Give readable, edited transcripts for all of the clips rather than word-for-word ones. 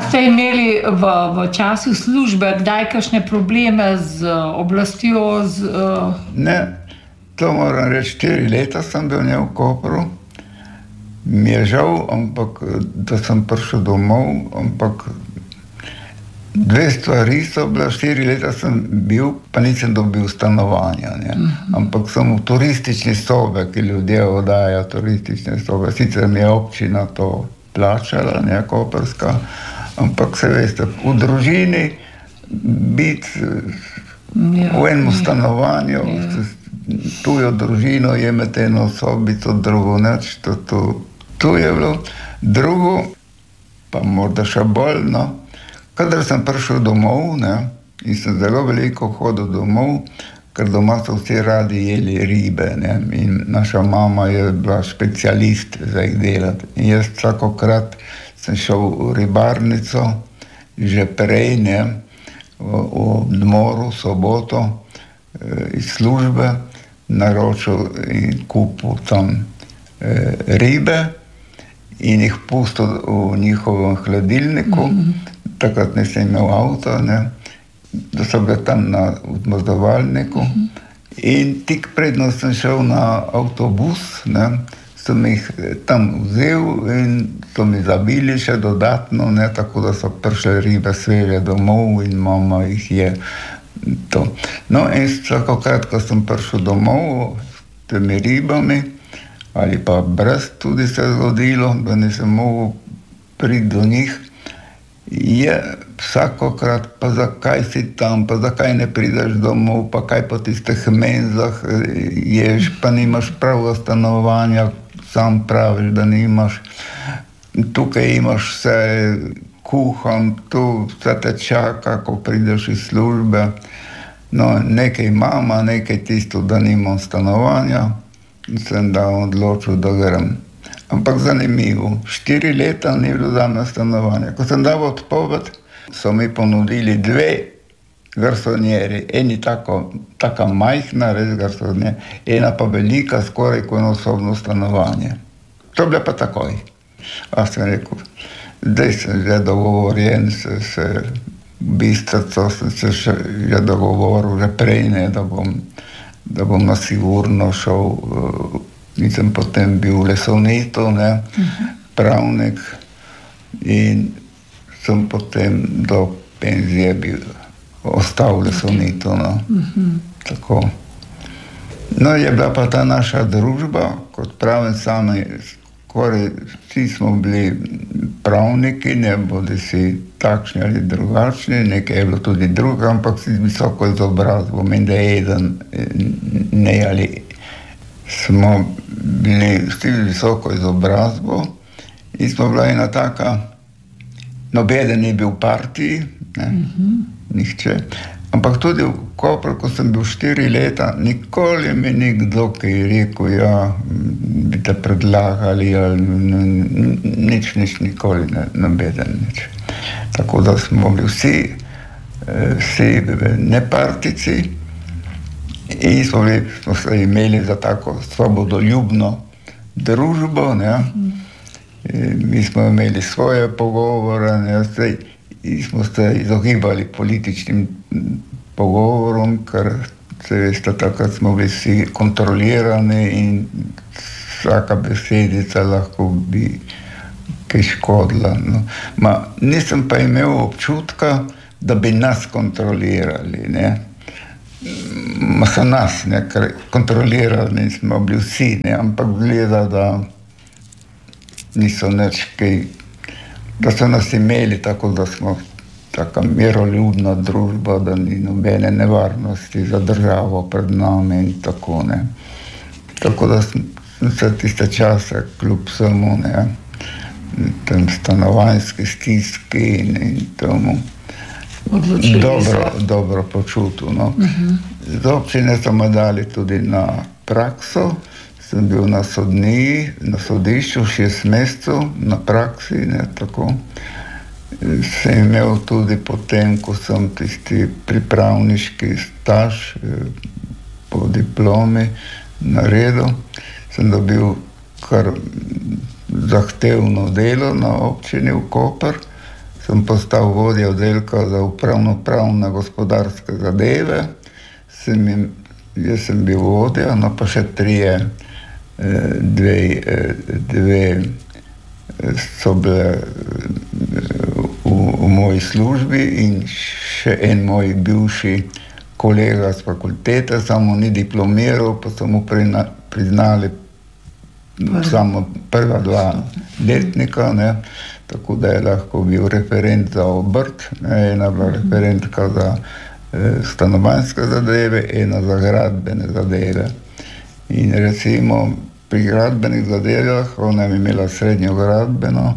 ste imeli v času službe kdaj kakšne probleme z oblastjo? Ne, to moram reči, 4 leta sem bil v Kopru. Mi je žal, ampak da sem prišel domov, ampak 2 stvari so bila, 4 leta sem bil, pa nisem dobil stanovanja, ne. Ampak sem v turistični sobe, ki ljudje oddajajo turistične sobe. Sicer mi je občina to plačala, ne, koprska, ampak se veste, v družini biti v enem stanovanju, tujo družino jemeti eno sobico, drugo neč, to je bilo. Drugo, pa morda še bolj, no, kadar sem prišel domov, ne, in sem zelo veliko hodil domov, ker doma so vsi radi jeli ribe, ne, in naša mama je bila specialist za jih delati. In jaz vsakokrat sem šel v ribarnico, že prej, ne, v odmoru, soboto, iz službe, naročil in kupil tam ribe in jih pustil v njihovem hladilniku. Takrat nisem imel avto, ne, da so bile tam na odmrzovalniku. In tik predno sem šel na avtobus, ne, sem jih tam vzel in so mi zabili še dodatno, ne, tako da so prišle ribe sveže domov in mama jih je. To. No, in vsakokrat, ko sem prišel domov s temi ribami, ali pa brez, tudi se je zgodilo, da nisem mogel priti do njih, je vsakokrat, pa zakaj si tam, pa zakaj ne prideš domov, pa kaj po tistih menzah ješ, pa nimaš pravega stanovanja, sam praviš, da nimaš. Tukaj imaš vse kuham, tu vse te čaka, ko prideš iz službe. No, nekaj mama, nekaj tisto, da nimam stanovanja, in sem da odločil, da grem. Ampak zanimivo, 4 leta ni bilo zame stanovanja. Ko sem dal odpoved, so mi ponudili 2 garsonjeri. Eni taka majhna, res garsonjer, ena pa velika, skoraj kot enosobno stanovanje. To bile pa takoj. A sem rekel, zdaj sem že dogovorjen s Bistrico, sem se že dogovoril, že prej ne, da bom na sigurno šel. In sem potem bil v Lesovnitu, ne, pravnik, in sem potem do penzije ostal v Lesovnitu, no. Tako. No, je bila pa ta naša družba, kot pravim, sami skoraj vsi smo bili pravniki, ne bodi si takšni ali drugačni, nekaj je bilo tudi druga, ampak si visoko izobrazbo, meni da je eden, ne ali smo bili vsi visoko izobrazbo in smo bila ena taka, nobeden ni bil v partiji, ne, nihče. Ampak tudi v Kopru, ko sem bil 4 leta, nikoli mi ni kdo, ki je rekel, ja, bi te predlagali, ali nič, nikoli, nobeden, nič. Tako da smo bili vsi nepartici in smo se imeli za tako svobodoljubno družbo, ne. Mi smo imeli svoje pogovore, ne, in smo se izogibali političnim pogovorom, ker se veste, takrat smo bili vsi kontrolirani in vsaka besedica lahko bi kaj škodila. No. Nisem pa imel občutka, da bi nas kontrolirali, ne. So nas, ne, ker kontrolirali smo bili vsi, ne, ampak gleda, da niso nič kaj, da so nas imeli tako, da smo taka miroljubna družba, da ni nobene nevarnosti za državo pred nami in tako, ne. Tako da sem se tiste čase kljub vsemu, ne, tem stanovanjski stiski in tomu dobro počutil, no. Z občine so me dali tudi na prakso, sem bil na sodišču 6 mesecev na praksi, ne, tako. Sem imel tudi potem, ko sem tisti pripravniški staž po diplomi naredil, sem dobil kar zahtevno delo na občini v Koper, sem postal vodja oddelka za upravno-pravne gospodarske zadeve. Jaz sem bil vodja, no pa še dve so bile v moji službi in še en moj bivši kolega z fakultete, samo ni diplomiral, pa so mu priznali samo prva 2 letnika, ne, tako da je lahko bil referent za obrt, ne, ena bila referentka za stanovanjske zadeve, ena za gradbene zadeve. In recimo pri gradbenih zadevah, ona je imela srednjo gradbeno,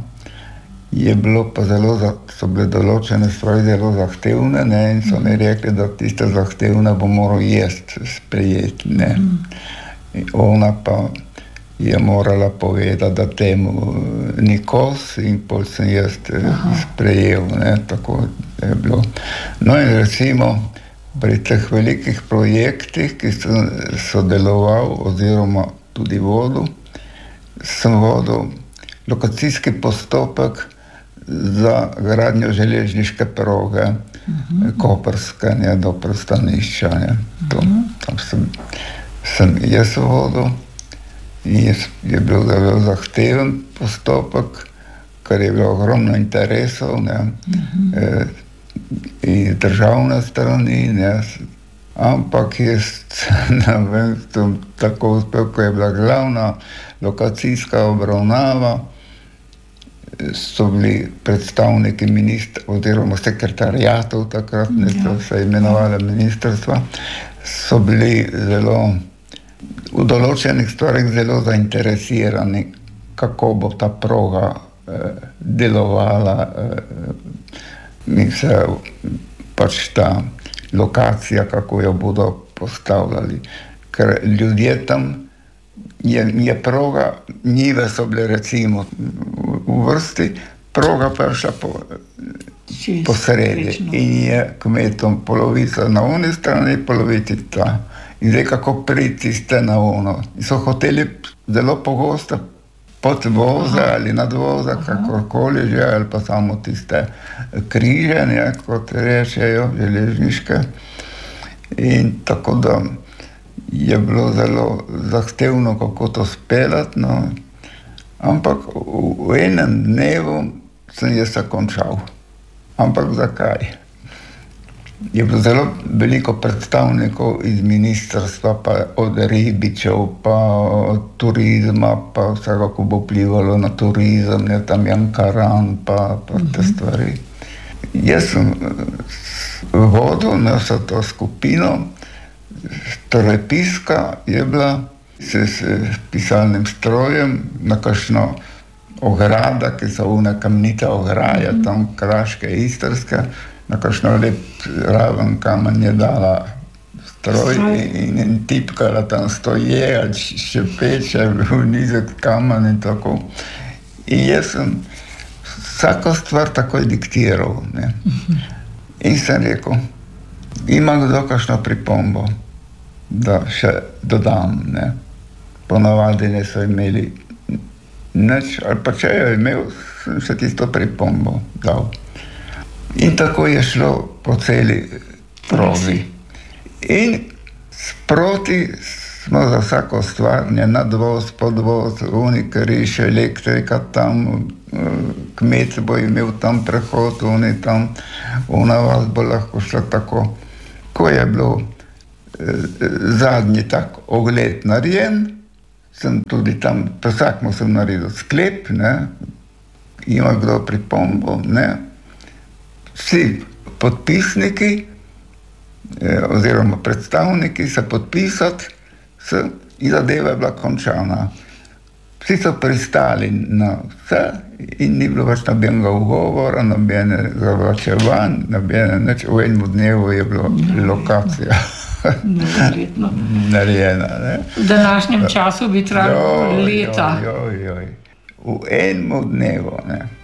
so bile določene stvari zelo zahtevne, ne, in so mi rekli, da tiste zahtevne bo moral sprejeti, ne. Ona pa je morala povedati, da temu ni kos, in pol sem jaz sprejel, ne, tako je bilo. No in recimo pri teh velikih projektih, ki sem sodeloval oziroma tudi vodil, sem vodil lokacijski postopek za gradnjo železniške proge, koprske, ne, do pristanišča, ne. Tam sem jaz vodil in je bil zelo zahteven postopek, ker je bilo ogromno interesov, ne, iz državne strani, ne, ampak jaz sem tako uspel, ko je bila glavna lokacijska obravnava, so bili predstavniki oziroma sekretariatov takrat, ne, so se imenovali ministrstva, so bili zelo v določenih stvarih zelo zainteresirani, kako bo ta proga delovala, pač ta lokacija, kako jo bodo postavljali. Ker ljudje tam, je proga, njive so bile recimo v vrsti, proga pa je šla po sredi in je kmetom polovica na oni strani, polovici ta. In zdaj kako priti ste na ono. In so hoteli zelo pogosto podvoze ali nadvoze, kakorkoli že, ali pa samo tiste križe, ne, kot rečejo, železniške. In tako da je bilo zelo zahtevno, kako to speljati, no. Ampak v enem dnevu sem jaz se končal. Ampak zakaj? Je bilo zelo veliko predstavnikov iz ministrstva, pa od ribičev, pa od turizma, pa vsega, ko bo vplivalo na turizem, ne, tam Jankaran, pa te stvari. Jaz sem vodil na vso to skupino, torej piska je bila s pisalnim strojem na kakšno ograda, ki so une kamnite ograje, tam kraške, istrske, na kakšno lep raven kamen je dala stroj in tipkala tam stoje, ali še peče, v nizek kamen in tako. In jaz sem vsako stvar takoj diktiral, ne. In sem rekel, ima kdo kakšno pripombo, da še dodam, ne. Ponavadi niso imeli nič, ali pa če je imel, sem še tisto pripombo dal. In tako je šlo po celi progi. In sproti smo za vsako stvar, ne, nadvoz, podvoz, oni križ, elektrika tam, kmet bo imel tam prehod, oni tam, ona vas bo lahko šla tako. Ko je bilo zadnji tak ogled narejen, sem tudi tam, vsakmu sem naredil sklep, ne, ima kdo pripombo, ne. Vsi podpisniki oziroma predstavniki se podpisati in zadeva je bila končana. Vsi so pristali na vse in ni bilo več nobenega ugovora, nobene zavlačevanj, nobene nič. V enem dnevu je bila lokacija narejena. Ne? V današnjem času bi trajalo leta. V enem dnevu, ne.